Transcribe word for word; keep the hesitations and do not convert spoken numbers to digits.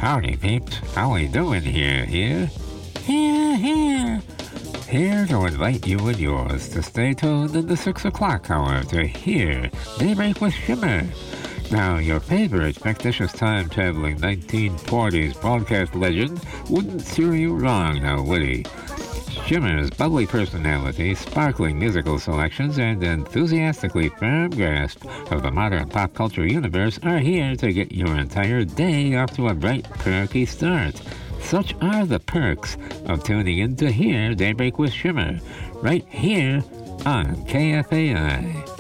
Howdy, peeps. How we doing here, here? Here, here. Here to invite you and yours to stay tuned in the six o'clock hour to hear Daybreak with Shimmer. Now, your favorite fictitious time-traveling nineteen forties broadcast legend wouldn't steer you wrong now, would he? Shimmer's bubbly personality, sparkling musical selections, and enthusiastically firm grasp of the modern pop culture universe are here to get your entire day off to a bright, perky start. Such are the perks of tuning in to hear Daybreak with Shimmer, right here on K F A I.